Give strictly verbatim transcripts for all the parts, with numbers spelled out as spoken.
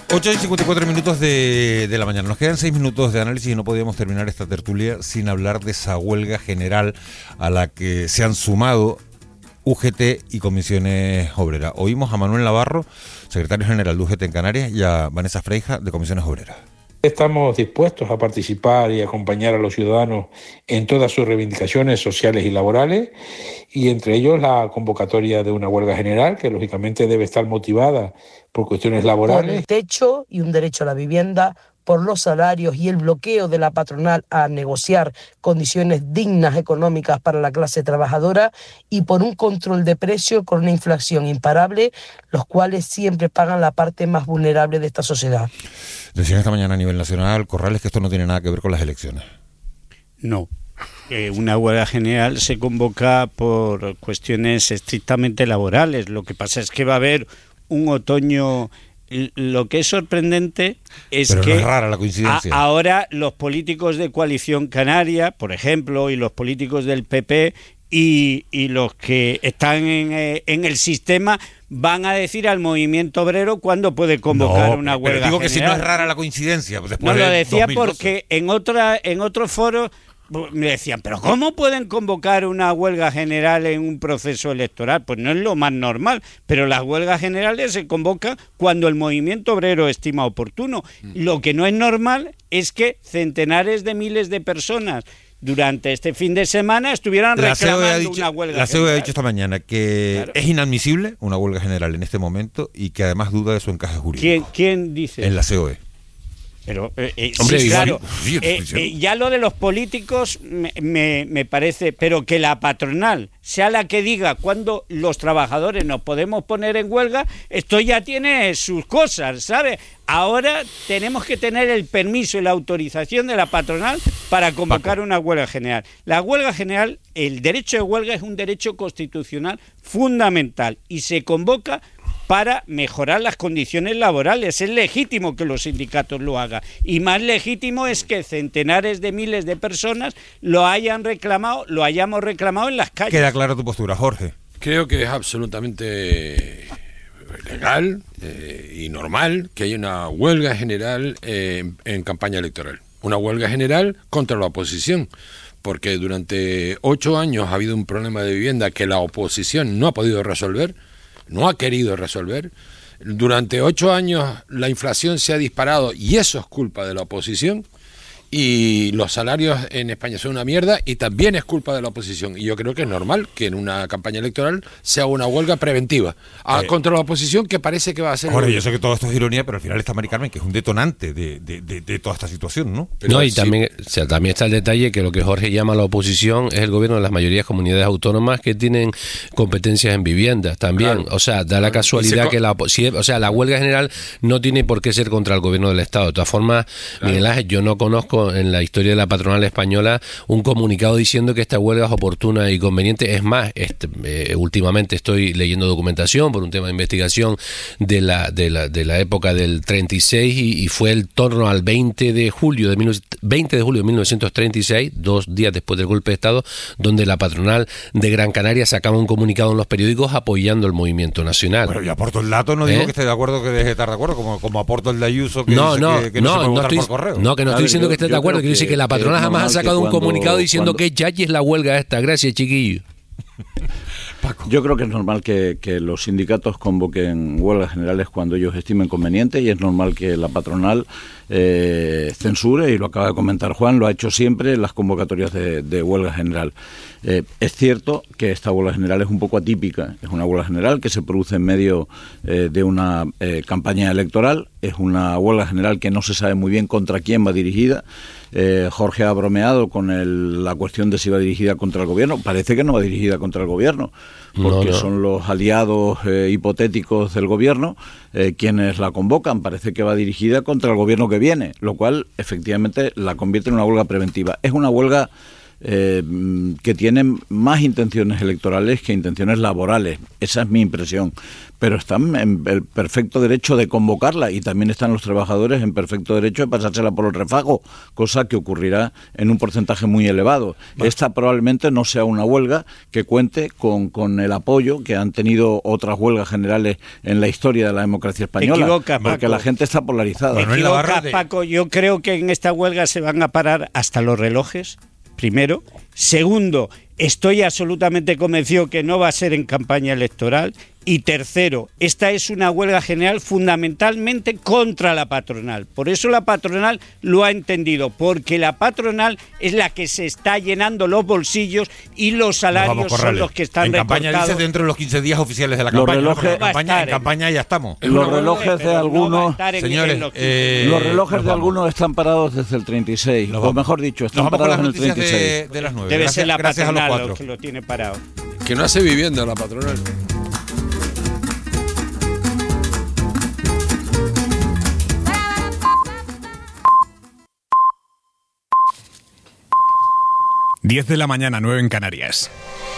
ocho y cincuenta y cuatro minutos de, de la mañana. Nos quedan seis minutos de análisis y no podíamos terminar esta tertulia sin hablar de esa huelga general a la que se han sumado U G T y Comisiones Obreras. Oímos a Manuel Navarro, secretario general de U G T en Canarias, y a Vanessa Freija, de Comisiones Obreras. Estamos dispuestos a participar y acompañar a los ciudadanos en todas sus reivindicaciones sociales y laborales, y entre ellos la convocatoria de una huelga general que lógicamente debe estar motivada por cuestiones laborales. Por el techo y un derecho a la vivienda, por los salarios y el bloqueo de la patronal a negociar condiciones dignas económicas para la clase trabajadora, y por un control de precios con una inflación imparable, los cuales siempre pagan la parte más vulnerable de esta sociedad. Decían esta mañana a nivel nacional, Corrales, que esto no tiene nada que ver con las elecciones. No. Eh, una huelga general se convoca por cuestiones estrictamente laborales. Lo que pasa es que va a haber un otoño. Lo que es sorprendente es Pero que no es rara la coincidencia. A, ahora los políticos de Coalición Canaria, por ejemplo, y los políticos del P P y, y los que están en, eh, en el sistema van a decir al movimiento obrero cuándo puede convocar no, una huelga pero digo general. Que si no es rara la coincidencia. Pues después no, lo de decía dos mil doce. Porque en, otra, en otros foros me decían, ¿pero cómo pueden convocar una huelga general en un proceso electoral? Pues no es lo más normal, pero las huelgas generales se convocan cuando el movimiento obrero estima oportuno. Mm. Lo que no es normal es que centenares de miles de personas durante este fin de semana estuvieran la reclamando dicho, una huelga la general. C E O ha dicho esta mañana que claro. es inadmisible una huelga general en este momento y que además duda de su encaje jurídico. ¿Quién, quién dice? En la C E O E. Pero eh, eh, Hombre, sí, igual, claro, sí, eh, eh, ya lo de los políticos me, me, me parece, pero que la patronal sea la que diga cuándo los trabajadores nos podemos poner en huelga, esto ya tiene sus cosas, ¿sabe? Ahora tenemos que tener el permiso y la autorización de la patronal para convocar Paco. Una huelga general. La huelga general, el derecho de huelga es un derecho constitucional fundamental y se convoca para mejorar las condiciones laborales. Es legítimo que los sindicatos lo hagan. Y más legítimo es que centenares de miles de personas lo hayan reclamado, lo hayamos reclamado en las calles. Queda clara tu postura, Jorge. Creo que es absolutamente legal eh, y normal que haya una huelga general eh, en, en campaña electoral. Una huelga general contra la oposición. Porque durante ocho años ha habido un problema de vivienda que la oposición no ha podido resolver. No ha querido resolver. Durante ocho años la inflación se ha disparado y eso es culpa de la oposición. Y los salarios en España son una mierda y también es culpa de la oposición. Y yo creo que es normal que en una campaña electoral se haga una huelga preventiva a, eh, contra la oposición, que parece que va a ser... Ahora, yo sé que todo esto es ironía, pero al final está Mari Carmen, que es un detonante de, de, de, de toda esta situación, ¿no? Pero no, y sí. también, o sea, también está el detalle que lo que Jorge llama la oposición es el gobierno de las mayorías comunidades autónomas que tienen competencias en viviendas también. Claro. O sea, da la casualidad co- que la... Si, o sea, la huelga general no tiene por qué ser contra el gobierno del Estado. De todas formas, claro. Miguel Ángel, yo no conozco en la historia de la patronal española un comunicado diciendo que esta huelga es oportuna y conveniente. Es más, este, eh, últimamente estoy leyendo documentación por un tema de investigación de la de la, de la época del treinta y seis y, y fue el torno al veinte de julio de mil novecientos treinta y seis, dos días después del golpe de Estado, donde la patronal de Gran Canaria sacaba un comunicado en los periódicos apoyando el movimiento nacional. Bueno, yo aporto el dato, no digo ¿Eh? que esté de acuerdo, que deje de estar de acuerdo, como, como aporto el de Ayuso que no, dice no, que, que no, no, se puede no votar estoy, por correo. No, que no estoy diciendo yo, que estés de acuerdo, quiero decir que la patronal jamás ha sacado un comunicado diciendo cuando... que chachi es la huelga esta. Gracias, chiquillo. Paco. Yo creo que es normal que, que los sindicatos convoquen huelgas generales cuando ellos estimen conveniente, y es normal que la patronal eh, censure, y lo acaba de comentar Juan, lo ha hecho siempre en las convocatorias de, de huelga general. Eh, es cierto que esta huelga general es un poco atípica, es una huelga general que se produce en medio eh, de una eh, campaña electoral, es una huelga general que no se sabe muy bien contra quién va dirigida. Eh, Jorge ha bromeado con el, la cuestión de si va dirigida contra el gobierno. Parece que no va dirigida contra el gobierno, porque no, no. son los aliados eh, hipotéticos del gobierno eh, quienes la convocan. Parece que va dirigida contra el gobierno que viene, lo cual efectivamente la convierte en una huelga preventiva. Es una huelga Eh, que tienen más intenciones electorales que intenciones laborales. Esa es mi impresión. pero están en el perfecto derecho de convocarla y también están los trabajadores en perfecto derecho de pasársela por el refajo, cosa que ocurrirá en un porcentaje muy elevado. Vale. Esta probablemente no sea una huelga que cuente con, con el apoyo que han tenido otras huelgas generales en la historia de la democracia española. Te equivocas, porque Paco. La gente está polarizada. Te equivocas, Paco. Yo creo que en esta huelga se van a parar hasta los relojes, primero. Segundo, estoy absolutamente convencido que no va a ser en campaña electoral. Y tercero, esta es una huelga general fundamentalmente contra la patronal. Por eso la patronal lo ha entendido, porque la patronal es la que se está llenando los bolsillos y los salarios son los que están en recortados. campaña dice dentro de los quince días oficiales de la los campaña. Relojes, no, en, campaña en campaña ya estamos. Los relojes de algunos, no en, señores, en los, eh, los relojes de algunos están parados desde el treinta y seis, o mejor dicho, están parados en el treinta y seis. De, de las nueve. Debe gracias, ser la gracias patronal a los cuatro. lo que lo tiene parado. Que no hace vivienda la patronal. diez de la mañana, nueve en Canarias.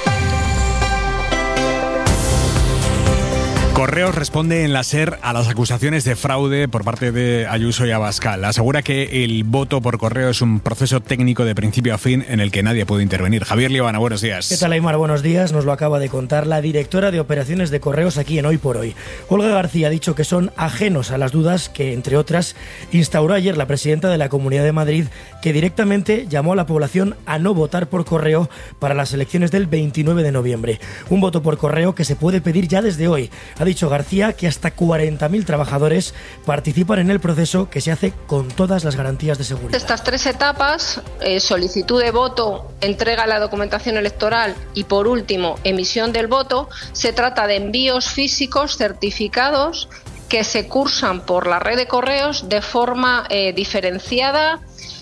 Correos responde en la SER a las acusaciones de fraude por parte de Ayuso y Abascal. Asegura que el voto por correo es un proceso técnico de principio a fin en el que nadie puede intervenir. Javier Liobana, buenos días. ¿Qué tal, Aymar? Buenos días. Nos lo acaba de contar la directora de operaciones de correos aquí en Hoy por Hoy. Olga García ha dicho que son ajenos a las dudas que, entre otras, instauró ayer la presidenta de la Comunidad de Madrid, que directamente llamó a la población a no votar por correo para las elecciones del veintinueve de noviembre. Un voto por correo que se puede pedir ya desde hoy. Ha dicho García que hasta cuarenta mil trabajadores participan en el proceso, que se hace con todas las garantías de seguridad. Estas tres etapas, eh, solicitud de voto, entrega de la documentación electoral y, por último, emisión del voto, se trata de envíos físicos certificados que se cursan por la red de correos de forma eh, diferenciada,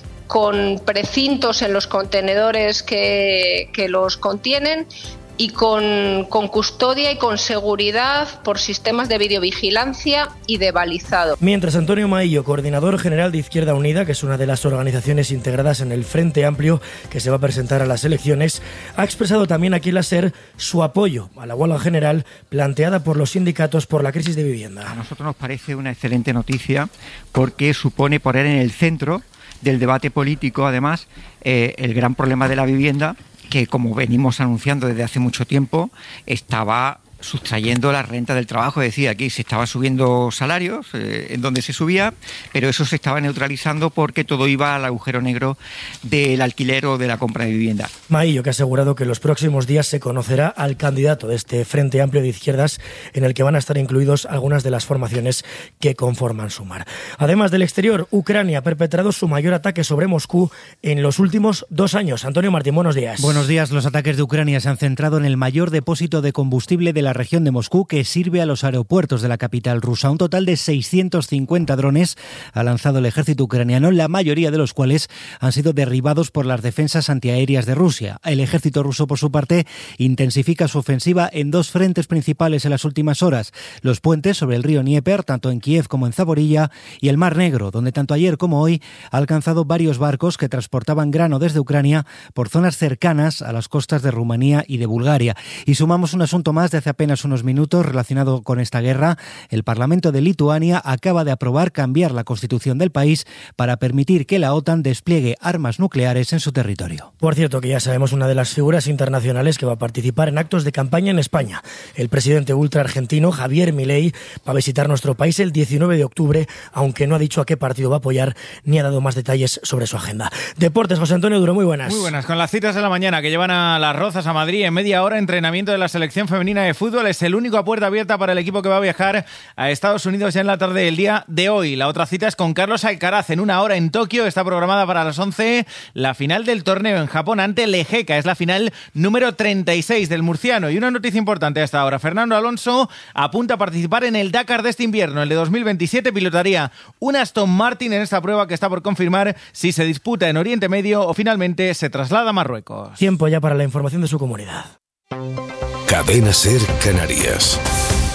con precintos en los contenedores que, que los contienen y con, con custodia y con seguridad por sistemas de videovigilancia y de balizado. Mientras, Antonio Maillo, coordinador general de Izquierda Unida, que es una de las organizaciones integradas en el Frente Amplio que se va a presentar a las elecciones, ha expresado también aquí en la SER su apoyo a la huelga general planteada por los sindicatos por la crisis de vivienda. A nosotros nos parece una excelente noticia porque supone poner en el centro del debate político, además, eh, el gran problema de la vivienda, que, como venimos anunciando desde hace mucho tiempo, estaba sustrayendo la renta del trabajo. Es decir, aquí se estaba subiendo salarios, eh, en donde se subía, pero eso se estaba neutralizando porque todo iba al agujero negro del alquiler o de la compra de vivienda. Maillo, que ha asegurado que en los próximos días se conocerá al candidato de este Frente Amplio de Izquierdas, en el que van a estar incluidos algunas de las formaciones que conforman Sumar. Además del exterior, Ucrania ha perpetrado su mayor ataque sobre Moscú en los últimos dos años. Antonio Martín, buenos días. Buenos días. Los ataques de Ucrania se han centrado en el mayor depósito de combustible de la región de Moscú, que sirve a los aeropuertos de la capital rusa. Un total de seiscientos cincuenta drones ha lanzado el ejército ucraniano, la mayoría de los cuales han sido derribados por las defensas antiaéreas de Rusia. El ejército ruso, por su parte, intensifica su ofensiva en dos frentes principales en las últimas horas: los puentes sobre el río Dnieper, tanto en Kiev como en Zaporilla, y el Mar Negro, donde tanto ayer como hoy ha alcanzado varios barcos que transportaban grano desde Ucrania por zonas cercanas a las costas de Rumanía y de Bulgaria. Y sumamos un asunto más de hace apenas unos minutos relacionado con esta guerra. El Parlamento de Lituania acaba de aprobar cambiar la constitución del país para permitir que la OTAN despliegue armas nucleares en su territorio. Por cierto, que ya sabemos una de las figuras internacionales que va a participar en actos de campaña en España. El presidente ultra argentino Javier Milei va a visitar nuestro país el diecinueve de octubre, aunque no ha dicho a qué partido va a apoyar ni ha dado más detalles sobre su agenda. Deportes, José Antonio Duro, muy buenas. Muy buenas, con las citas de la mañana que llevan a Las Rozas a Madrid en media hora. Entrenamiento de la selección femenina de fútbol. Es el único a puerta abierta para el equipo que va a viajar a Estados Unidos ya en la tarde del día de hoy. La otra cita es con Carlos Alcaraz en una hora en Tokio. Está programada para las once la final del torneo en Japón ante Lejeka. Es la final número treinta y seis del murciano. Y una noticia importante hasta ahora: Fernando Alonso apunta a participar en el Dakar de este invierno, el de dos mil veintisiete. Pilotaría un Aston Martin en esta prueba que está por confirmar si se disputa en Oriente Medio o finalmente se traslada a Marruecos. Tiempo ya para la información de su comunidad. Cadena SER Canarias.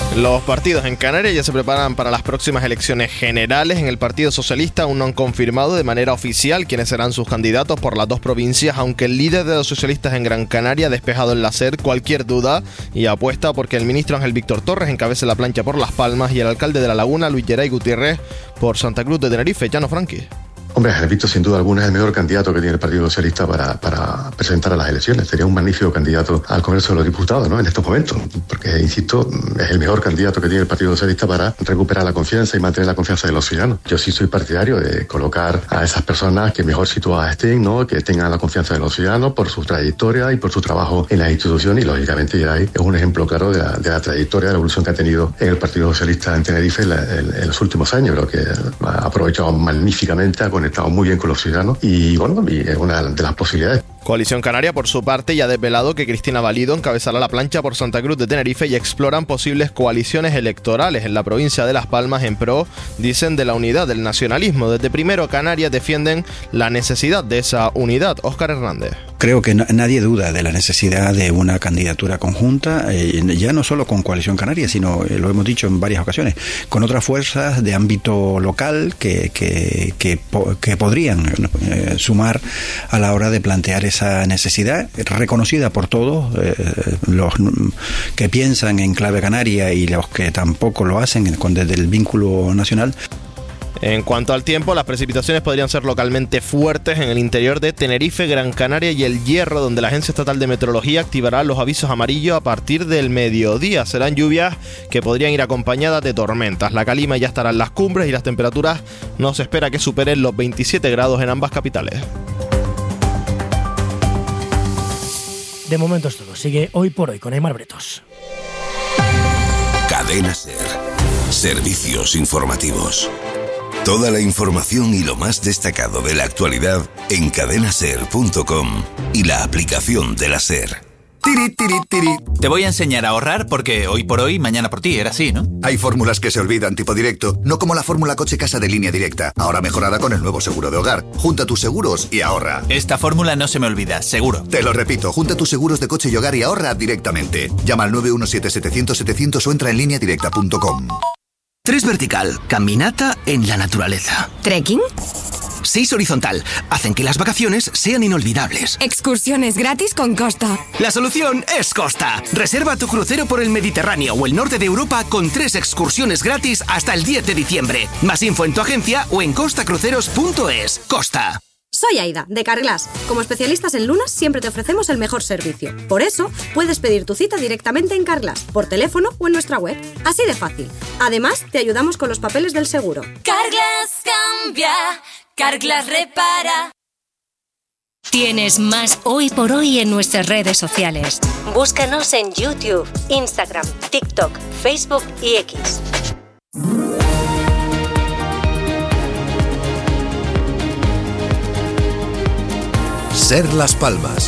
Los partidos en Canarias ya se preparan para las próximas elecciones generales. En el Partido Socialista aún no han confirmado de manera oficial quiénes serán sus candidatos por las dos provincias, aunque el líder de los socialistas en Gran Canaria ha despejado en la SER cualquier duda y apuesta porque el ministro Ángel Víctor Torres encabece la plancha por Las Palmas y el alcalde de La Laguna, Luis Geray Gutiérrez, por Santa Cruz de Tenerife. Llano Franqui. Hombre, Ángel Víctor sin duda alguna es el mejor candidato que tiene el Partido Socialista para, para presentar a las elecciones. Sería un magnífico candidato al Congreso de los Diputados, ¿no?, en estos momentos, porque, insisto, es el mejor candidato que tiene el Partido Socialista para recuperar la confianza y mantener la confianza de los ciudadanos. Yo sí soy partidario de colocar a esas personas que mejor situadas estén, ¿no?, que tengan la confianza de los ciudadanos por su trayectoria y por su trabajo en las instituciones, y lógicamente Geray es un ejemplo claro de la, de la trayectoria, de la evolución que ha tenido en el Partido Socialista en Tenerife en, la, en, en los últimos años. Creo que ha aprovechado magníficamente, ha conectado muy bien con los ciudadanos y bueno, es una de las posibilidades. Coalición Canaria, por su parte, ya ha desvelado que Cristina Valido encabezará la plancha por Santa Cruz de Tenerife y exploran posibles coaliciones electorales en la provincia de Las Palmas en pro, dicen, de la unidad del nacionalismo. Desde Primero Canarias defienden la necesidad de esa unidad. Óscar Hernández. Creo que no, nadie duda de la necesidad de una candidatura conjunta, eh, ya no solo con Coalición Canaria, sino, eh, lo hemos dicho en varias ocasiones, con otras fuerzas de ámbito local que, que, que, que podrían eh, sumar a la hora de plantear esa necesidad, reconocida por todos, eh, los que piensan en clave canaria y los que tampoco lo hacen con, desde el vínculo nacional. En cuanto al tiempo, las precipitaciones podrían ser localmente fuertes en el interior de Tenerife, Gran Canaria y El Hierro, donde la Agencia Estatal de Meteorología activará los avisos amarillos a partir del mediodía. Serán lluvias que podrían ir acompañadas de tormentas. La calima ya estará en las cumbres y las temperaturas no se espera que superen los veintisiete grados en ambas capitales. De momento es todo. Sigue Hoy por Hoy con Aimar Bretos. Cadena SER. Servicios informativos. Toda la información y lo más destacado de la actualidad en cadena ser punto com y la aplicación de la SER. Tiri, tiri, tiri. Te voy a enseñar a ahorrar porque hoy por hoy, mañana por ti, era así, ¿no? Hay fórmulas que se olvidan tipo directo, no como la fórmula coche-casa de Línea Directa, ahora mejorada con el nuevo seguro de hogar. Junta tus seguros y ahorra. Esta fórmula no se me olvida, seguro. Te lo repito, junta tus seguros de coche y hogar y ahorra directamente. Llama al nueve uno siete, setecientos, setecientos o entra en línea directa punto com. Tres vertical, caminata en la naturaleza. ¿Trekking? Seis horizontal, hacen que las vacaciones sean inolvidables. Excursiones gratis con Costa. La solución es Costa. Reserva tu crucero por el Mediterráneo o el norte de Europa con tres excursiones gratis hasta el diez de diciembre. Más info en tu agencia o en costa cruceros punto es. Costa. Soy Aida, de Carglass. Como especialistas en lunas, siempre te ofrecemos el mejor servicio. Por eso, puedes pedir tu cita directamente en Carglass, por teléfono o en nuestra web. Así de fácil. Además, te ayudamos con los papeles del seguro. Carglass cambia, Carglass repara. Tienes más Hoy por Hoy en nuestras redes sociales. Búscanos en YouTube, Instagram, TikTok, Facebook y X. SER Las Palmas.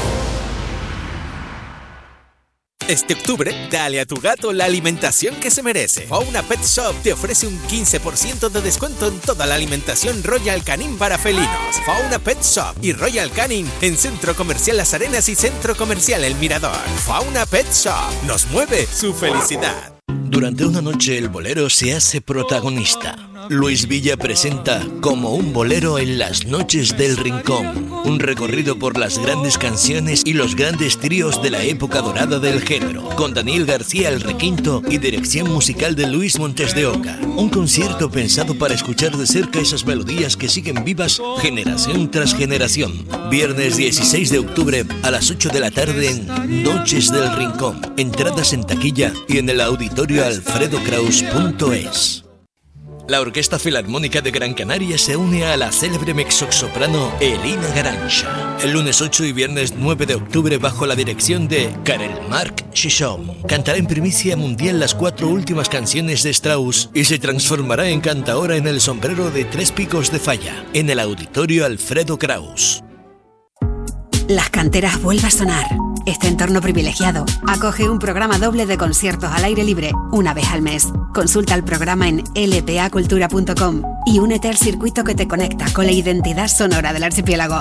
Este octubre, dale a tu gato la alimentación que se merece. Fauna Pet Shop te ofrece un quince por ciento de descuento en toda la alimentación Royal Canin para felinos. Fauna Pet Shop y Royal Canin en Centro Comercial Las Arenas y Centro Comercial El Mirador. Fauna Pet Shop nos mueve su felicidad. Durante una noche el bolero se hace protagonista. Luis Villa presenta Como un bolero en las noches del Rincón, un recorrido por las grandes canciones y los grandes tríos de la época dorada del género, con Daniel García el requinto y dirección musical de Luis Montes de Oca. Un concierto pensado para escuchar de cerca esas melodías que siguen vivas generación tras generación. Viernes dieciséis de octubre a las ocho de la tarde en Noches del Rincón. Entradas en taquilla y en el auditorio alfredo kraus punto es. La Orquesta Filarmónica de Gran Canaria se une a la célebre mezzosoprano Elina Garancha. El lunes ocho y viernes nueve de octubre, bajo la dirección de Karel Marc Chichon, cantará en primicia mundial las cuatro últimas canciones de Strauss y se transformará en cantaora en el sombrero de tres picos de Falla, en el auditorio Alfredo Kraus. Las canteras vuelve a sonar. Este entorno privilegiado acoge un programa doble de conciertos al aire libre una vez al mes. Consulta el programa en l p a cultura punto com y únete al circuito que te conecta con la identidad sonora del archipiélago.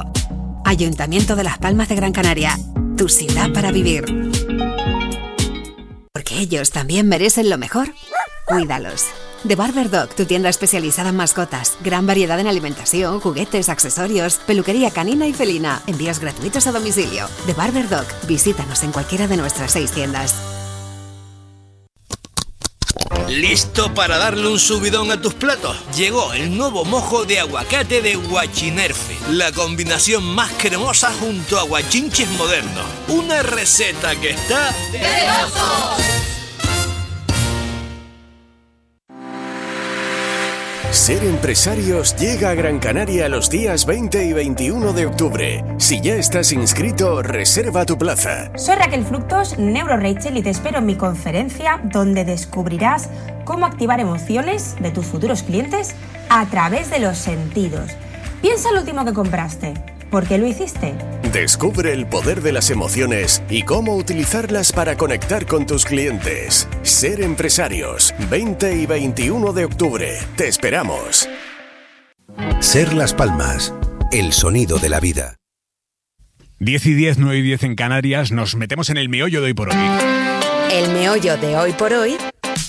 Ayuntamiento de Las Palmas de Gran Canaria, tu ciudad para vivir. ¿Por qué ellos también merecen lo mejor. Cuídalos. The Barber Dog, tu tienda especializada en mascotas. Gran variedad en alimentación, juguetes, accesorios, peluquería canina y felina. Envíos gratuitos a domicilio. The Barber Dog. Visítanos en cualquiera de nuestras seis tiendas. ¿Listo para darle un subidón a tus platos? Llegó el nuevo mojo de aguacate de Guachinerfe. La combinación más cremosa junto a guachinches modernos. Una receta que está... ¡delicioso! Ser Empresarios llega a Gran Canaria los días veinte y veintiuno de octubre. Si ya estás inscrito, reserva tu plaza. Soy Raquel Fructos, Neuro Rachel, y te espero en mi conferencia donde descubrirás cómo activar emociones de tus futuros clientes a través de los sentidos. Piensa lo último que compraste. ¿Por qué lo hiciste? Descubre el poder de las emociones y cómo utilizarlas para conectar con tus clientes. Ser Empresarios, veinte y veintiuno de octubre. Te esperamos. Ser Las Palmas, el sonido de la vida. diez y diez, nueve y diez en Canarias. Nos metemos en el meollo de hoy por hoy. El meollo de hoy por hoy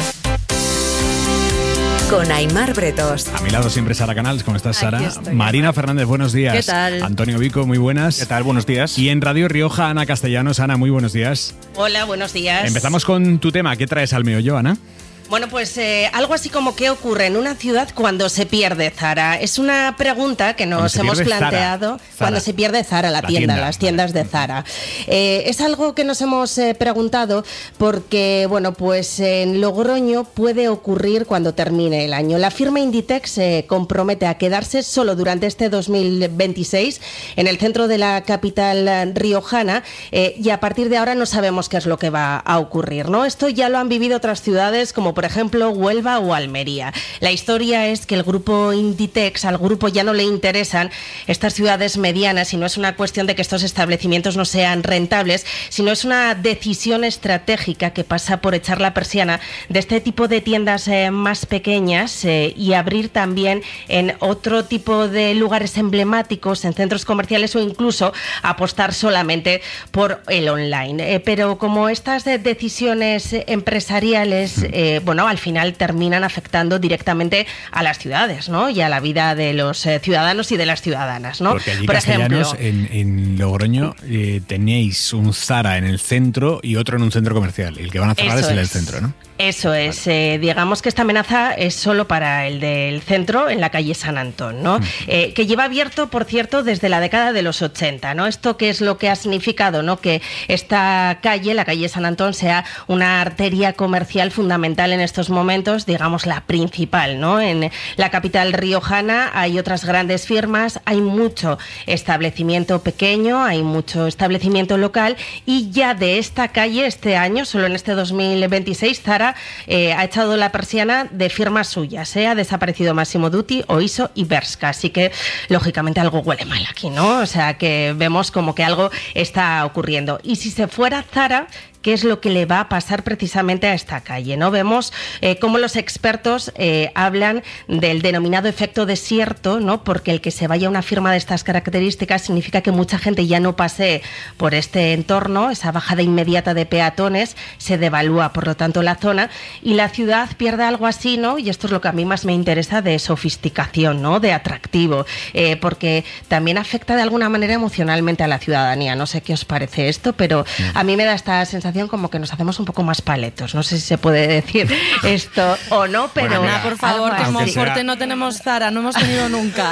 con Aimar Bretos. A mi lado siempre Sara Canals. ¿Cómo estás, Sara? estoy. Marina Fernández, buenos días. ¿Qué tal? Antonio Vico, muy buenas. ¿Qué tal? Buenos días. Y en Radio Rioja, Ana Castellanos. Ana, muy buenos días. Hola, buenos días. Empezamos con tu tema. ¿Qué traes al meollo, Ana? Bueno, pues eh, algo así como qué ocurre en una ciudad cuando se pierde Zara. Es una pregunta que nos hemos planteado. Zara. Cuando se pierde Zara, la, la tienda, tienda, las tiendas de Zara. Eh, es algo que nos hemos eh, preguntado porque, bueno, pues en Logroño puede ocurrir cuando termine el año. La firma Inditex se compromete a quedarse solo durante este dos mil veintiséis en el centro de la capital riojana eh, y a partir de ahora no sabemos qué es lo que va a ocurrir, ¿no? Esto ya lo han vivido otras ciudades como por ejemplo Huelva o Almería. La historia es que el grupo Inditex, al grupo ya no le interesan estas ciudades medianas y no es una cuestión de que estos establecimientos no sean rentables, sino es una decisión estratégica que pasa por echar la persiana de este tipo de tiendas eh, más pequeñas eh, y abrir también en otro tipo de lugares emblemáticos, en centros comerciales o incluso apostar solamente por el online. Eh, pero como estas eh, decisiones empresariales eh, bueno, al final terminan afectando directamente a las ciudades, ¿no? Y a la vida de los eh, ciudadanos y de las ciudadanas, ¿no? Porque allí, por Castellanos, ejemplo, en, en Logroño eh, teníais un Zara en el centro y otro en un centro comercial. El que van a cerrar es el del centro, ¿no? Eso es, vale. eh, digamos que esta amenaza es solo para el del centro, en la calle San Antón, ¿no? Mm. Eh, que lleva abierto, por cierto, desde la década de los ochenta, ¿no? Esto que es lo que ha significado, ¿no? Que esta calle, la calle San Antón, sea una arteria comercial fundamental en estos momentos, digamos la principal, ¿no? En la capital riojana hay otras grandes firmas, hay mucho establecimiento pequeño, hay mucho establecimiento local y ya de esta calle este año, solo en este dos mil veintiséis, Zara Eh, ha echado la persiana de firmas suyas, ¿eh? Ha desaparecido Massimo Dutti, Oiso y Bershka, así que lógicamente algo huele mal aquí, ¿no? O sea que vemos como que algo está ocurriendo. Y si se fuera Zara, ¿qué es lo que le va a pasar precisamente a esta calle? ¿No? Vemos eh, cómo los expertos eh, hablan del denominado efecto desierto, ¿no? Porque el que se vaya a una firma de estas características significa que mucha gente ya no pase por este entorno, esa bajada inmediata de peatones, se devalúa por lo tanto la zona y la ciudad pierde algo así, ¿no? Y esto es lo que a mí más me interesa, de sofisticación, ¿no? De atractivo, eh, porque también afecta de alguna manera emocionalmente a la ciudadanía. No sé qué os parece esto, pero a mí me da esta sensación como que nos hacemos un poco más paletos. No sé si se puede decir esto o no, pero... Bueno, mira, por favor, que en Monforte sea... no tenemos Zara, no hemos tenido nunca.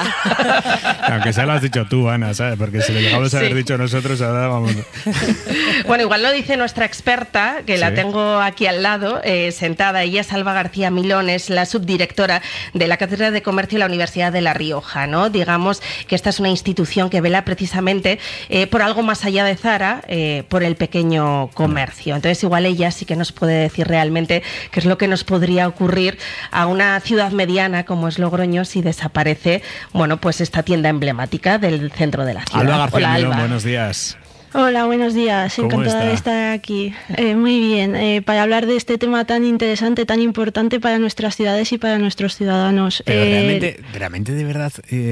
Aunque sea lo has dicho tú, Ana, ¿sabes? Porque si lo llegamos a haber sí. dicho nosotros, ahora vamos... Bueno, igual lo dice nuestra experta, que sí. la tengo aquí al lado, eh, sentada. Ella es Alba García Milón, es la subdirectora de la Cátedra de Comercio de la Universidad de La Rioja, ¿no? Digamos que esta es una institución que vela precisamente eh, por algo más allá de Zara, eh, por el pequeño comercio. Entonces igual ella sí que nos puede decir realmente qué es lo que nos podría ocurrir a una ciudad mediana como es Logroño si desaparece, bueno, pues esta tienda emblemática del centro de la ciudad. Alba García Hola, Milón, Alba. buenos días. Hola, buenos días. Encantada de estar aquí. Eh, muy bien, eh, para hablar de este tema tan interesante, tan importante para nuestras ciudades y para nuestros ciudadanos. Pero eh, realmente, realmente, de verdad,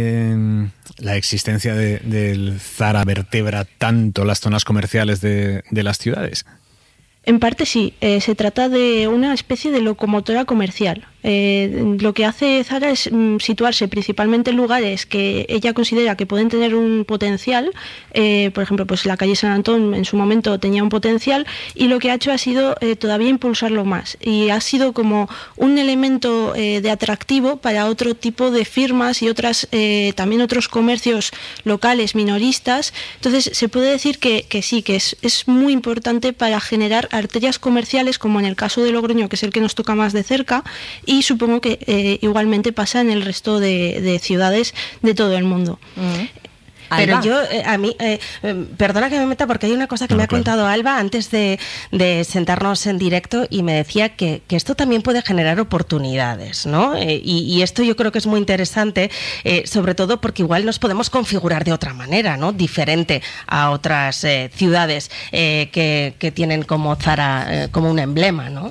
eh, la existencia de, del Zara vertebra tanto las zonas comerciales de, de las ciudades. En parte sí, eh, se trata de una especie de locomotora comercial. Eh, lo que hace Zara es mm, situarse principalmente en lugares que ella considera que pueden tener un potencial. Eh, por ejemplo, pues la calle San Antón en su momento tenía un potencial y lo que ha hecho ha sido eh, todavía impulsarlo más. Y ha sido como un elemento eh, de atractivo para otro tipo de firmas y otras eh, también otros comercios locales, minoristas. Entonces se puede decir que, que sí, que es, es muy importante para generar arterias comerciales, como en el caso de Logroño, que es el que nos toca más de cerca, y supongo que eh, igualmente pasa en el resto de, de ciudades de todo el mundo. Mm. Pero yo, eh, a mí, eh, eh, perdona que me meta porque hay una cosa que no, me ha claro. contado Alba antes de, de sentarnos en directo y me decía que, que esto también puede generar oportunidades, ¿no? Eh, y, y esto yo creo que es muy interesante, eh, sobre todo porque igual nos podemos configurar de otra manera, ¿no? Diferente a otras eh, ciudades eh, que, que tienen como Zara, eh, como un emblema, ¿no?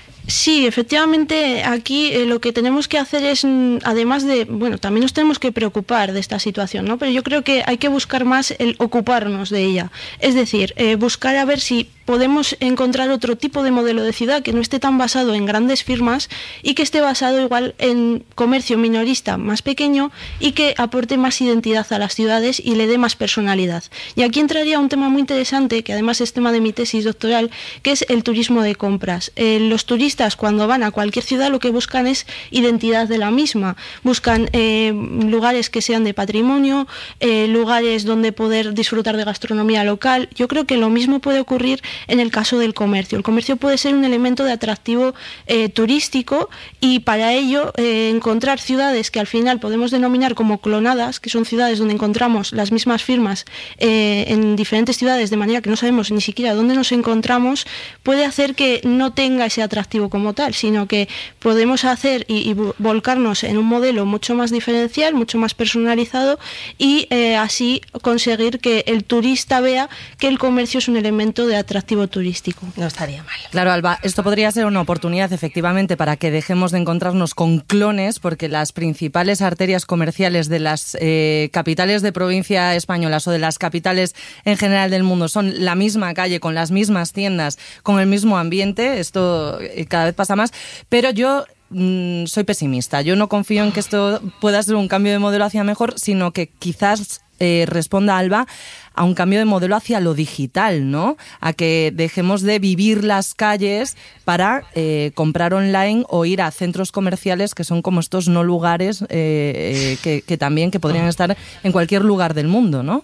Sí, efectivamente, aquí eh, lo que tenemos que hacer es, además de, bueno, también nos tenemos que preocupar de esta situación, ¿no? Pero yo creo que hay que buscar más el ocuparnos de ella. Es decir, eh, buscar a ver si podemos encontrar otro tipo de modelo de ciudad que no esté tan basado en grandes firmas y que esté basado igual en comercio minorista más pequeño y que aporte más identidad a las ciudades y le dé más personalidad. Y aquí entraría un tema muy interesante, que además es tema de mi tesis doctoral, que es el turismo de compras. Eh, los turistas cuando van a cualquier ciudad lo que buscan es identidad de la misma. Buscan eh, lugares que sean de patrimonio, eh, lugares donde poder disfrutar de gastronomía local. Yo creo que lo mismo puede ocurrir en el caso del comercio. El comercio puede ser un elemento de atractivo eh, turístico y para ello eh, encontrar ciudades que al final podemos denominar como clonadas, que son ciudades donde encontramos las mismas firmas eh, en diferentes ciudades de manera que no sabemos ni siquiera dónde nos encontramos, puede hacer que no tenga ese atractivo como tal, sino que podemos hacer y, y volcarnos en un modelo mucho más diferencial, mucho más personalizado y eh, así conseguir que el turista vea que el comercio es un elemento de atractivo turístico. No estaría mal. Claro, Alba, esto podría ser una oportunidad efectivamente para que dejemos de encontrarnos con clones, porque las principales arterias comerciales de las eh, capitales de provincia españolas o de las capitales en general del mundo son la misma calle, con las mismas tiendas, con el mismo ambiente. Esto eh, cada vez pasa más, pero yo mm, soy pesimista. Yo no confío en que esto pueda ser un cambio de modelo hacia mejor, sino que quizás eh, responda Alba a un cambio de modelo hacia lo digital, ¿no? A que dejemos de vivir las calles para eh, comprar online o ir a centros comerciales que son como estos no lugares eh, eh, que, que también que podrían estar en cualquier lugar del mundo, ¿no?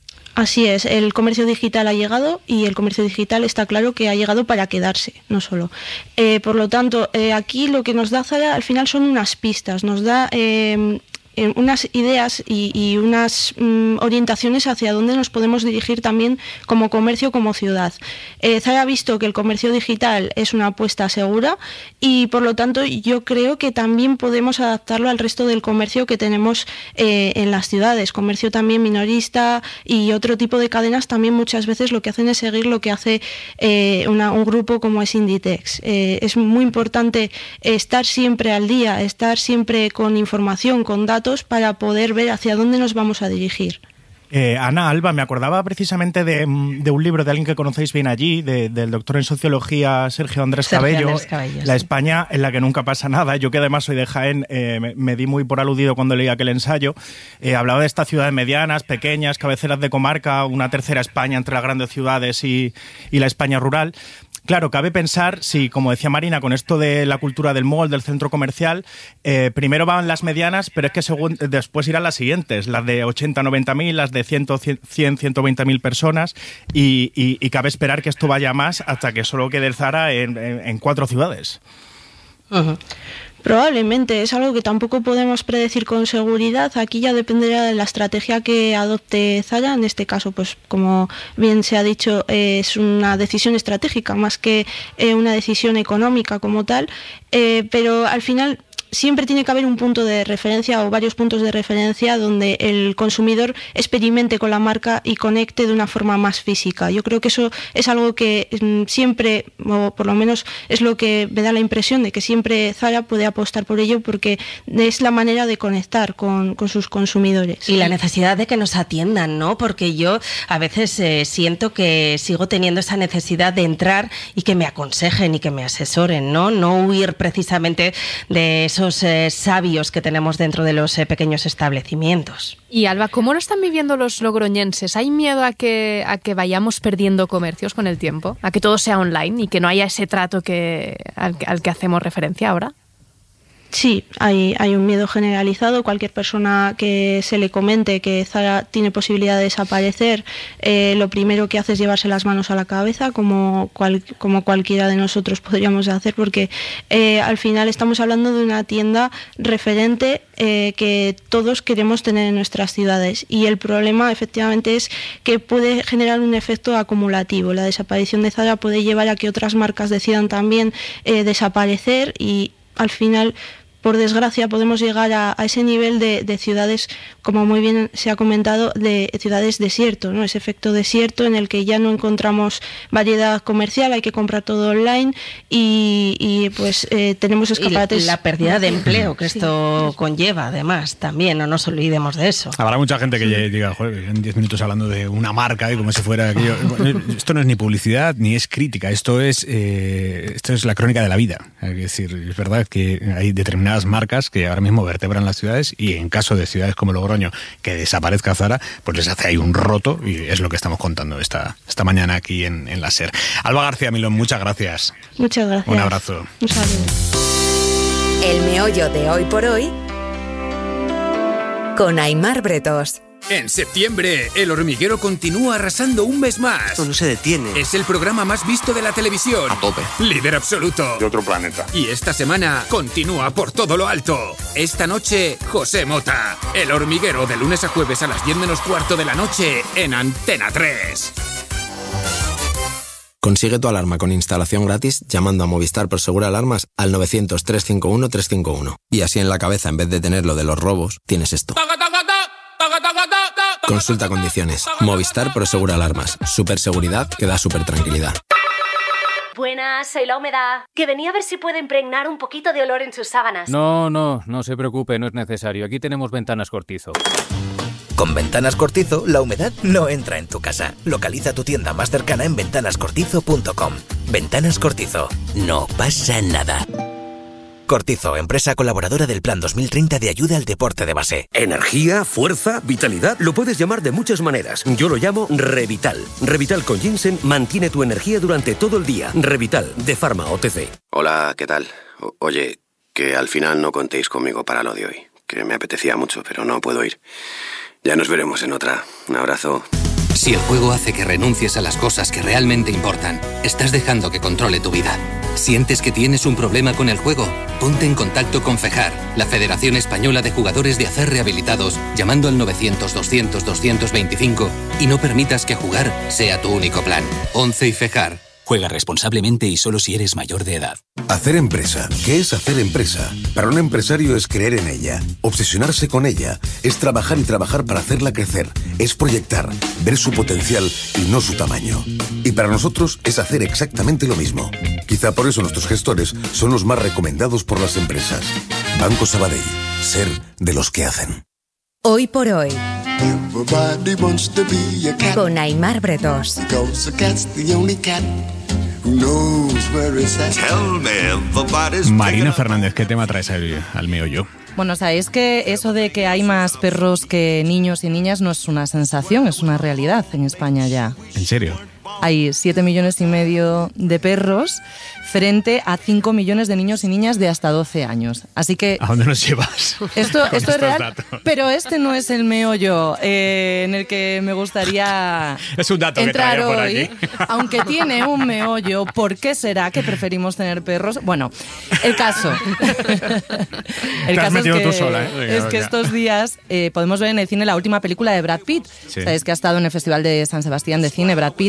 Así es, el comercio digital ha llegado y el comercio digital está claro que ha llegado para quedarse, no solo. Eh, por lo tanto, eh, aquí lo que nos da Zara al final son unas pistas, nos da Eh, Eh, unas ideas y, y unas mm, orientaciones hacia dónde nos podemos dirigir también como comercio, como ciudad. Eh, Zara ha visto que el comercio digital es una apuesta segura y por lo tanto yo creo que también podemos adaptarlo al resto del comercio que tenemos eh, en las ciudades, comercio también minorista y otro tipo de cadenas también muchas veces lo que hacen es seguir lo que hace eh, una, un grupo como es Inditex. Eh, es muy importante estar siempre al día, estar siempre con información, con datos para poder ver hacia dónde nos vamos a dirigir. Eh, Ana, Alba, me acordaba precisamente de, de un libro de alguien que conocéis bien allí, de, del doctor en sociología Sergio Andrés Sergio Cabello, Andrés Cabello, La sí. España en la que nunca pasa nada. Yo que además soy de Jaén, eh, me, me di muy por aludido cuando leí aquel ensayo. Eh, hablaba de estas ciudades medianas, pequeñas, cabeceras de comarca, una tercera España entre las grandes ciudades y, y la España rural. Claro, cabe pensar, si, como decía Marina, con esto de la cultura del mall, del centro comercial, eh, primero van las medianas, pero es que según, después irán las siguientes, las de ochenta, noventa mil, las de cien, cien, ciento veinte mil personas, y, y, y cabe esperar que esto vaya más hasta que solo quede el Zara en, en, en cuatro ciudades. Uh-huh. Probablemente, es algo que tampoco podemos predecir con seguridad. Aquí ya dependerá de la estrategia que adopte Zara. En este caso, pues como bien se ha dicho, eh, es una decisión estratégica más que eh, una decisión económica como tal. Eh, pero al final siempre tiene que haber un punto de referencia o varios puntos de referencia donde el consumidor experimente con la marca y conecte de una forma más física. Yo creo que eso es algo que mm, siempre, o por lo menos es lo que me da la impresión de que siempre Zara puede apostar por ello, porque es la manera de conectar con, con sus consumidores. Y la necesidad de que nos atiendan, ¿no? Porque yo a veces eh, siento que sigo teniendo esa necesidad de entrar y que me aconsejen y que me asesoren, ¿no? No huir precisamente de esos eh, sabios que tenemos dentro de los eh, pequeños establecimientos. Y Alba, ¿cómo lo están viviendo los logroñenses? ¿Hay miedo a que, a que vayamos perdiendo comercios con el tiempo? ¿A que todo sea online y que no haya ese trato que, al, al que hacemos referencia ahora? Sí, hay, hay un miedo generalizado. Cualquier persona que se le comente que Zara tiene posibilidad de desaparecer, eh, lo primero que hace es llevarse las manos a la cabeza, como, cual, como cualquiera de nosotros podríamos hacer, porque eh, al final estamos hablando de una tienda referente eh, que todos queremos tener en nuestras ciudades, y el problema efectivamente es que puede generar un efecto acumulativo. La desaparición de Zara puede llevar a que otras marcas decidan también eh, desaparecer, y al final, por desgracia, podemos llegar a, a ese nivel de, de ciudades, como muy bien se ha comentado, de ciudades desierto, ¿no? Ese efecto desierto en el que ya no encontramos variedad comercial, hay que comprar todo online y, y pues eh, tenemos escaparates. Y la pérdida de empleo que esto sí. conlleva, además, también, no nos olvidemos de eso. Habrá mucha gente que sí. diga, joder, en diez minutos hablando de una marca y como si fuera aquello. Esto no es ni publicidad ni es crítica, esto es, eh, esto es la crónica de la vida. Es decir, es verdad que hay determinadas marcas que ahora mismo vertebran las ciudades, y en caso de ciudades como Logroño que desaparezca Zara, pues les hace ahí un roto, y es lo que estamos contando esta, esta mañana aquí en, en la SER. Alba García Milón, muchas gracias. Muchas gracias. Un abrazo. Un saludo. El meollo de hoy por hoy con Aimar Bretos. En septiembre, El Hormiguero continúa arrasando un mes más. Esto no se detiene. Es el programa más visto de la televisión. A tope. Líder absoluto. De otro planeta. Y esta semana continúa por todo lo alto. Esta noche, José Mota. El Hormiguero, de lunes a jueves a las diez menos cuarto de la noche en Antena tres. Consigue tu alarma con instalación gratis llamando a Movistar Prosegur Alarmas al novecientos, trescientos cincuenta y uno, trescientos cincuenta y uno. Y así en la cabeza, en vez de tener lo de los robos, tienes esto. Consulta condiciones. Movistar Prosegur Alarmas. Super seguridad que da super tranquilidad. Buenas, soy La Humedad. Que venía a ver si puedo impregnar un poquito de olor en sus sábanas. No, no, no se preocupe, no es necesario. Aquí tenemos Ventanas Cortizo. Con Ventanas Cortizo, la humedad no entra en tu casa. Localiza tu tienda más cercana en ventanas cortizo punto com. Ventanas Cortizo. No pasa nada. Cortizo, empresa colaboradora del Plan dos mil treinta de ayuda al deporte de base. Energía, fuerza, vitalidad, lo puedes llamar de muchas maneras. Yo lo llamo Revital. Revital con ginseng mantiene tu energía durante todo el día. Revital, de Pharma O T C. Hola, ¿qué tal? O- oye, que al final no contéis conmigo para lo de hoy. Que me apetecía mucho, pero no puedo ir. Ya nos veremos en otra. Un abrazo. Si el juego hace que renuncies a las cosas que realmente importan, estás dejando que controle tu vida. ¿Sientes que tienes un problema con el juego? Ponte en contacto con FEJAR, la Federación Española de Jugadores de Acer Rehabilitados, llamando al novecientos, doscientos, doscientos veinticinco y no permitas que jugar sea tu único plan. once y FEJAR. Juega responsablemente y solo si eres mayor de edad. Hacer empresa. ¿Qué es hacer empresa? Para un empresario es creer en ella, obsesionarse con ella, es trabajar y trabajar para hacerla crecer, es proyectar, ver su potencial y no su tamaño. Y para nosotros es hacer exactamente lo mismo. Quizá por eso nuestros gestores son los más recomendados por las empresas. Banco Sabadell. Ser de los que hacen. Hoy por hoy. Con Aimar Bretos. Marina Fernández, ¿qué tema traes al, al meollo? Bueno, sabéis que eso de que hay más perros que niños y niñas no es una sensación, es una realidad en España ya. ¿En serio? Hay siete millones y medio de perros frente a cinco millones de niños y niñas de hasta doce años. Así que... ¿A dónde nos llevas? Esto, esto es real, datos. Pero este no es el meollo eh, en el que me gustaría es un dato entrar que por hoy. aquí. Aunque tiene un meollo, ¿por qué será que preferimos tener perros? Bueno, el caso... Te el has caso metido es que, tú sola, ¿eh? Venga, es que venga. estos días eh, podemos ver en el cine la última película de Brad Pitt. Sí. Sabéis que ha estado en el Festival de San Sebastián de Cine, Brad Pitt.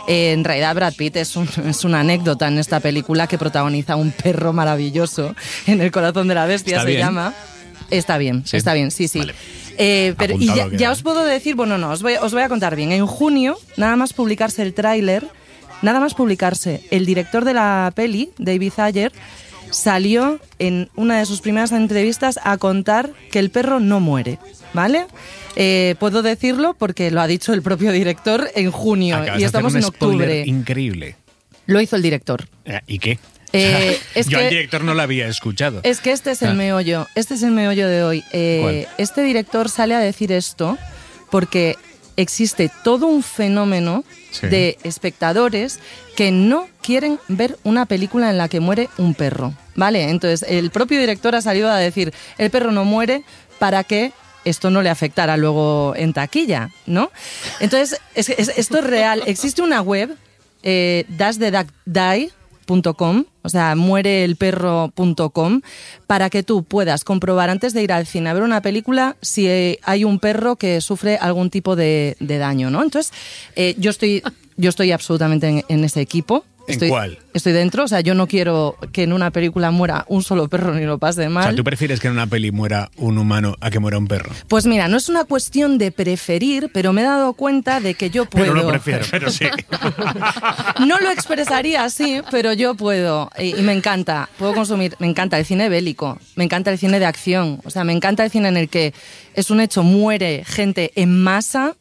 Eh, en realidad Brad Pitt es, un, es una anécdota en esta película que protagoniza un perro maravilloso en El corazón de la bestia, ¿Está se bien? llama. Está bien, ¿Sí? está bien, sí, sí. Vale. Eh, pero, y ya, Apuntado ya os puedo decir, bueno, no, os voy, os voy a contar bien. En junio, nada más publicarse el tráiler, nada más publicarse, el director de la peli, David Ayer, salió en una de sus primeras entrevistas a contar que el perro no muere, ¿vale? Eh, puedo decirlo porque lo ha dicho el propio director en junio. Acabas y estamos de en hacer un spoiler octubre. Increíble. Lo hizo el director. ¿Y qué? Eh, es Yo que- al director no lo había escuchado. Es que este es el Ah. meollo, este es el meollo de hoy. Eh, este director sale a decir esto porque existe todo un fenómeno Sí. de espectadores que no quieren ver una película en la que muere un perro, ¿vale? Entonces el propio director ha salido a decir, el perro no muere para que esto no le afectara luego en taquilla, ¿no? Entonces, es, es- esto es real. Existe una web, eh, dash the duck die punto com, o sea, muereelperro punto com, para que tú puedas comprobar antes de ir al cine a ver una película si eh, hay un perro que sufre algún tipo de, de daño, ¿no? Entonces, eh, yo estoy yo estoy absolutamente en, en ese equipo. ¿En Estoy, cuál? Estoy dentro, o sea, yo no quiero que en una película muera un solo perro ni lo pase O mal. sea, ¿tú prefieres que en una peli muera un humano a que muera un perro? Pues mira, no es una cuestión de preferir, pero me he dado cuenta de que yo puedo. Pero lo prefiero, pero sí. No lo expresaría así, pero yo puedo. Y, y me encanta. Puedo consumir. Me encanta el cine bélico. Me encanta el cine de acción. O sea, me encanta el cine en el que es un hecho, muere gente en masa.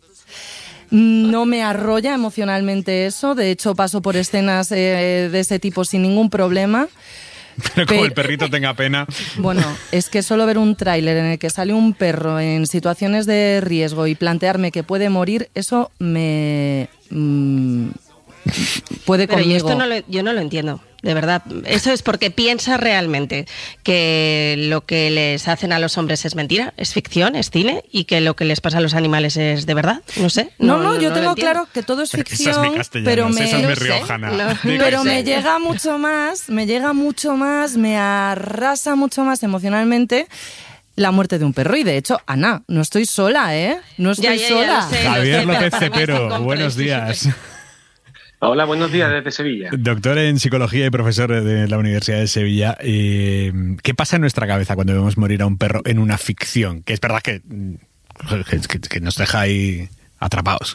No me arrolla emocionalmente eso. De hecho, paso por escenas eh, de ese tipo sin ningún problema. Pero como Pero- el perrito tenga pena. Bueno, es que solo ver un tráiler en el que sale un perro en situaciones de riesgo y plantearme que puede morir, eso me... mm, puede Pero yo conmigo. esto no lo, yo no lo entiendo, de verdad. Eso es porque piensa realmente que lo que les hacen a los hombres es mentira, es ficción, es cine, y que lo que les pasa a los animales es de verdad. No sé. No, no, yo lo tengo entiendo. claro que todo es Esa es ficción, mi castellano, pero me, esa es mi No sé, riojana. no- Digo, pero no me sé. llega mucho más, me llega mucho más, me arrasa mucho más emocionalmente la muerte de un perro. Y de hecho, Ana, no estoy sola, ¿eh? No estoy Ya, ya, ya sola. lo sé. Javier pero López para mí es Cepero, incomprensible. buenos días. Hola, buenos días desde Sevilla. Doctor en psicología y profesor de la Universidad de Sevilla. Eh, ¿Qué pasa en nuestra cabeza cuando vemos morir a un perro en una ficción? Que es verdad que, que, que nos deja ahí atrapados.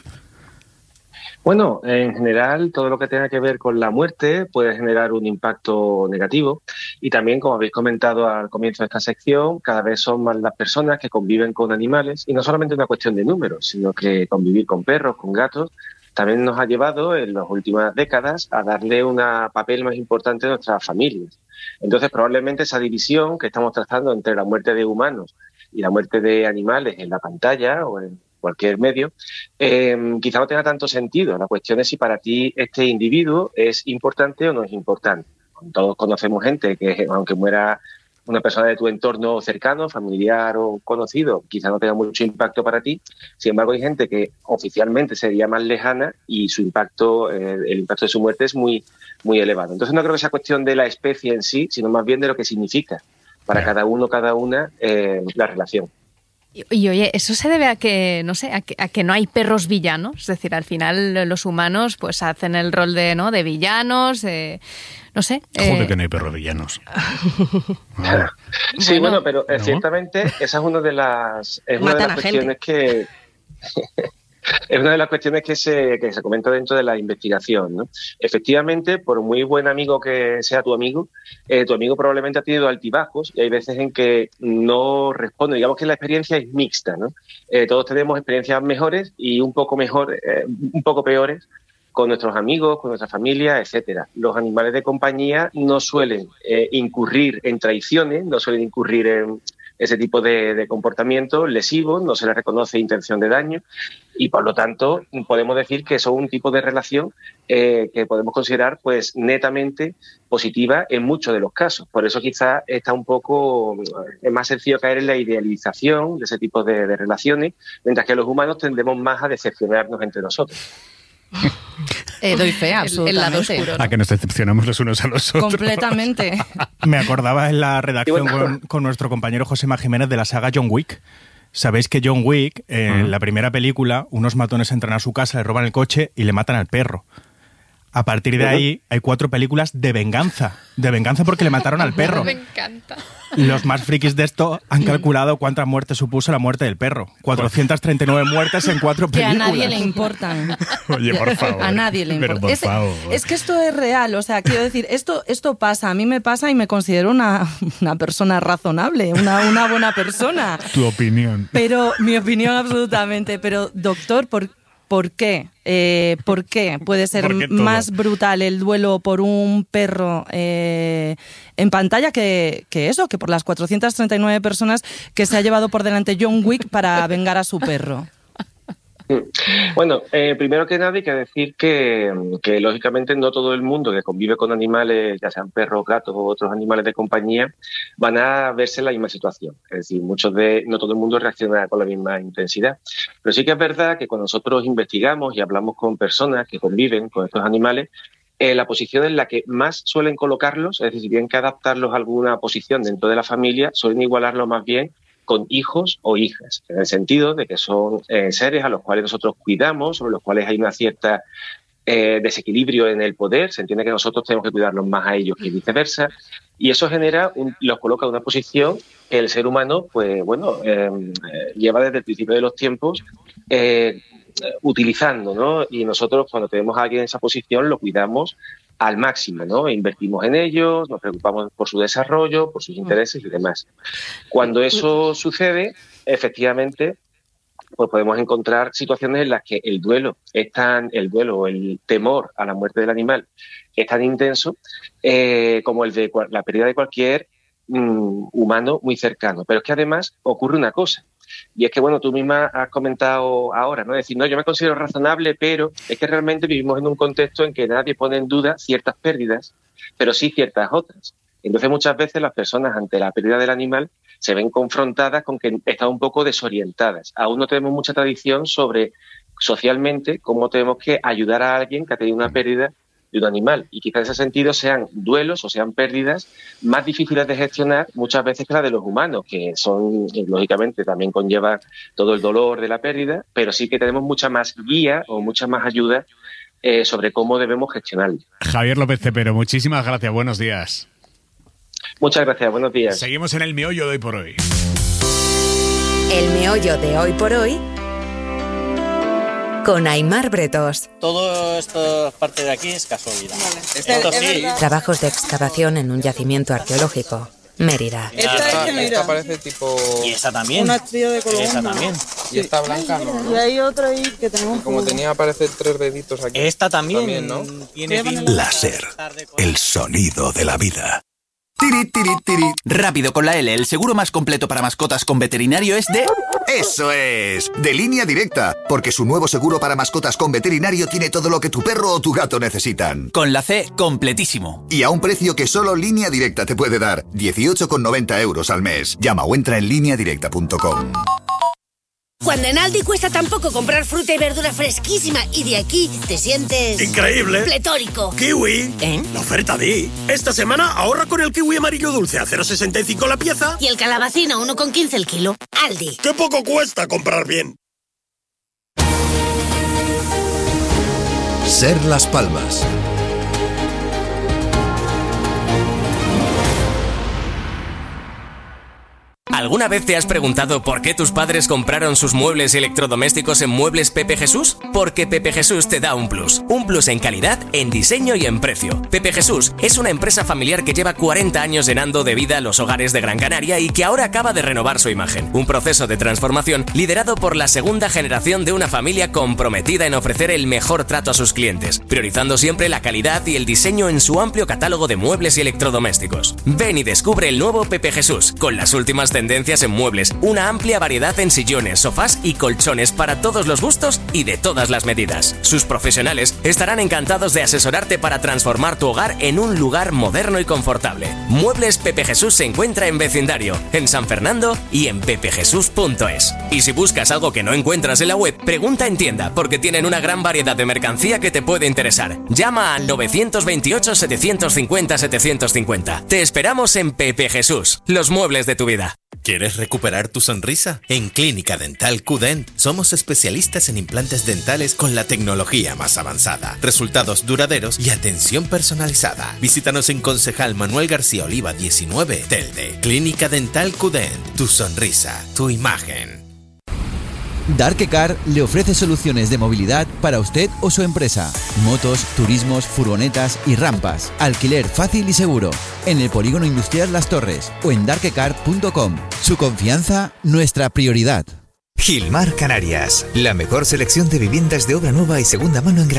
Bueno, en general, todo lo que tenga que ver con la muerte puede generar un impacto negativo y también, como habéis comentado al comienzo de esta sección, cada vez son más las personas que conviven con animales y no solamente una cuestión de números, sino que convivir con perros, con gatos, también nos ha llevado en las últimas décadas a darle un papel más importante a nuestras familias. Entonces, probablemente esa división que estamos tratando entre la muerte de humanos y la muerte de animales en la pantalla o en cualquier medio, eh, quizá no tenga tanto sentido. La cuestión es si para ti este individuo es importante o no es importante. Todos conocemos gente que, aunque muera una persona de tu entorno cercano, familiar o conocido, quizá no tenga mucho impacto para ti. Sin embargo, hay gente que oficialmente sería más lejana y su impacto, eh, el impacto de su muerte es muy, muy elevado. Entonces no creo que sea cuestión de la especie en sí, sino más bien de lo que significa para cada uno, cada una, eh, la relación. Y, y, oye, eso se debe a que, no sé, a que, a que no hay perros villanos. Es decir, al final los humanos pues hacen el rol de, ¿no?, de villanos, de, no sé. Joder, eh, que no hay perros villanos. Sí, Bueno, bueno, pero eh, ¿no? ciertamente esa es una de las, es una de Matan las a cuestiones que es una de las cuestiones que se, que se comenta dentro de la investigación, ¿no? Efectivamente, por muy buen amigo que sea tu amigo, eh, tu amigo probablemente ha tenido altibajos y hay veces en que no responde. Digamos que la experiencia es mixta, ¿no? Eh, todos tenemos experiencias mejores y un poco mejor, eh, un poco peores con nuestros amigos, con nuestra familia, etcétera. Los animales de compañía no suelen eh, incurrir en traiciones, no suelen incurrir en ese tipo de, de comportamientos lesivos, no se les reconoce intención de daño y, por lo tanto, podemos decir que son un tipo de relación eh, que podemos considerar pues netamente positiva en muchos de los casos. Por eso quizás está un poco, es más sencillo caer en la idealización de ese tipo de, de relaciones, mientras que los humanos tendemos más a decepcionarnos entre nosotros. Eh, doy fe, absolutamente. el lado oscuro, A que nos decepcionamos los unos a los otros. Completamente. Me acordaba en la redacción Y bueno. con, con nuestro compañero Josema Jiménez de la saga John Wick. Sabéis que John Wick, en Mm. la primera película, unos matones entran a su casa, le roban el coche y le matan al perro. A partir de ahí hay cuatro películas de venganza. De venganza porque le mataron al perro. Me encanta. Los más frikis de esto han calculado cuántas muertes supuso la muerte del perro. cuatrocientas treinta y nueve muertes en cuatro Que películas. a nadie le importan. Oye, por favor. A nadie le Pero importa. por Es, favor. es que esto es real, o sea, quiero decir, esto, esto pasa, a mí me pasa y me considero una, una persona razonable, una, una buena persona. Tu opinión. Pero, mi opinión absolutamente, pero doctor, ¿por, ¿por qué? Eh, ¿Por qué puede ser ¿Por qué todo? más brutal el duelo por un perro eh, en pantalla que, que eso, que por las cuatrocientas treinta y nueve personas que se ha llevado por delante John Wick para vengar a su perro? Bueno, eh, primero que nada hay que decir que, que lógicamente no todo el mundo que convive con animales, ya sean perros, gatos o otros animales de compañía, van a verse en la misma situación. Es decir, muchos de, no todo el mundo reacciona con la misma intensidad. Pero sí que es verdad que cuando nosotros investigamos y hablamos con personas que conviven con estos animales, eh, la posición en la que más suelen colocarlos, es decir, si tienen que adaptarlos a alguna posición dentro de la familia, suelen igualarlo más bien con hijos o hijas, en el sentido de que son eh, seres a los cuales nosotros cuidamos, sobre los cuales hay una cierta eh, desequilibrio en el poder, se entiende que nosotros tenemos que cuidarlos más a ellos que viceversa, y eso genera, un, los coloca en una posición que el ser humano, pues bueno, eh, lleva desde el principio de los tiempos eh, utilizando, ¿no? Y nosotros cuando tenemos a alguien en esa posición lo cuidamos al máximo, ¿no? Invertimos en ellos, nos preocupamos por su desarrollo, por sus intereses y demás. Cuando eso sucede, efectivamente, pues podemos encontrar situaciones en las que el duelo es tan, el duelo o el temor a la muerte del animal es tan intenso eh, como el de la pérdida de cualquier mm, humano muy cercano. Pero es que además ocurre una cosa. Y es que, bueno, tú misma has comentado ahora, ¿no? Es decir, no, yo me considero razonable, pero es que realmente vivimos en un contexto en que nadie pone en duda ciertas pérdidas, pero sí ciertas otras. Entonces, muchas veces las personas ante la pérdida del animal se ven confrontadas con que están un poco desorientadas. Aún no tenemos mucha tradición sobre, socialmente, cómo tenemos que ayudar a alguien que ha tenido una pérdida de un animal. Y quizás en ese sentido sean duelos o sean pérdidas más difíciles de gestionar muchas veces que las de los humanos, que son, lógicamente, también conllevan todo el dolor de la pérdida, pero sí que tenemos mucha más guía o mucha más ayuda eh, sobre cómo debemos gestionarlo. Javier López Cepero, muchísimas gracias. Buenos días. Muchas gracias. Buenos días. Seguimos en el meollo de hoy por hoy. El meollo de hoy por hoy con Aimar Bretos. Todo esta parte de aquí es casualidad. Vale. Esto sí. Trabajos de excavación en un yacimiento arqueológico, Mérida. Esta, Esta, es que mira, esta parece tipo... Y esa también. Una estrella de color. Esa también. Sí. Y esta blanca no. Y hay otra ahí que tenemos... Como como... tenía, parece tres deditos aquí. Esta también, también ¿no? Tiene Láser, el sonido de la vida. Tiri, tiri, tiri. Rápido con la L, el seguro más completo para mascotas con veterinario es de... ¡Eso es! De Línea Directa, porque su nuevo seguro para mascotas con veterinario tiene todo lo que tu perro o tu gato necesitan. Con la C, completísimo. Y a un precio que solo Línea Directa te puede dar, dieciocho con noventa euros al mes. Llama o entra en línea directa punto com. Cuando en Aldi cuesta tan poco comprar fruta y verdura fresquísima y de aquí te sientes... ¡increíble! ¡Pletórico! ¡Kiwi! ¿Eh? La oferta di. Esta semana ahorra con el kiwi amarillo dulce a cero coma sesenta y cinco la pieza. Y el calabacín a uno con quince el kilo. Aldi. ¡Qué poco cuesta comprar bien! Ser Las Palmas. ¿Alguna vez te has preguntado por qué tus padres compraron sus muebles y electrodomésticos en Muebles Pepe Jesús? Porque Pepe Jesús te da un plus. Un plus en calidad, en diseño y en precio. Pepe Jesús es una empresa familiar que lleva cuarenta años llenando de vida los hogares de Gran Canaria y que ahora acaba de renovar su imagen. Un proceso de transformación liderado por la segunda generación de una familia comprometida en ofrecer el mejor trato a sus clientes, priorizando siempre la calidad y el diseño en su amplio catálogo de muebles y electrodomésticos. Ven y descubre el nuevo Pepe Jesús, con las últimas tendencias en muebles, una amplia variedad en sillones, sofás y colchones para todos los gustos y de todas las medidas. Sus profesionales estarán encantados de asesorarte para transformar tu hogar en un lugar moderno y confortable. Muebles Pepe Jesús se encuentra en vecindario, en San Fernando y en pepe jesús punto es. Y si buscas algo que no encuentras en la web, pregunta en tienda, porque tienen una gran variedad de mercancía que te puede interesar. Llama al novecientos veintiocho, setecientos cincuenta, setecientos cincuenta. Te esperamos en Pepe Jesús, los muebles de tu vida. ¿Quieres recuperar tu sonrisa? En Clínica Dental Q-Dent somos especialistas en implantes dentales con la tecnología más avanzada, resultados duraderos y atención personalizada. Visítanos en Concejal Manuel García Oliva diecinueve, Telde. Clínica Dental Q-Dent, tu sonrisa, tu imagen. Darkecar le ofrece soluciones de movilidad para usted o su empresa. Motos, turismos, furgonetas y rampas. Alquiler fácil y seguro. En el Polígono Industrial Las Torres o en darkecar punto com. Su confianza, nuestra prioridad. Gilmar Canarias. La mejor selección de viviendas de obra nueva y segunda mano en Granada.